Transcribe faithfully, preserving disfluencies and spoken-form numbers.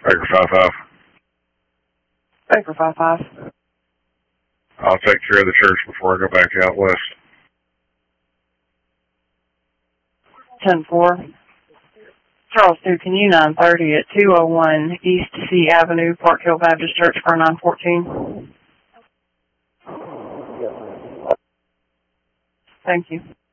Baker five five. Baker five five. I'll take care of the church before I go back out west. ten four. Charles two, can you nine thirty at two oh one East C Avenue, Park Hill Baptist Church for nine fourteen? Thank you.